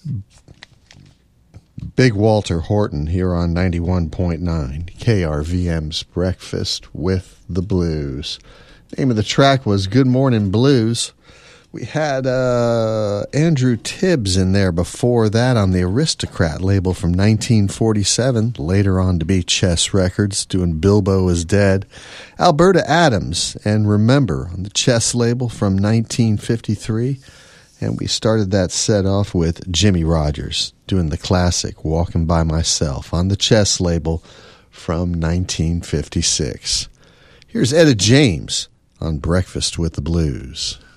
Big Walter Horton here on 91.9 KRVM's Breakfast with the Blues. Name of the track was Good Morning Blues. We had Andrew Tibbs in there before that on the Aristocrat label from 1947, later on to be Chess Records, doing Bilbo is Dead. Alberta Adams and Remember on the Chess label from 1953. And we started that set off with Jimmy Rogers doing the classic Walking by Myself on the Chess label from 1956. Here's Etta James on Breakfast with the Blues.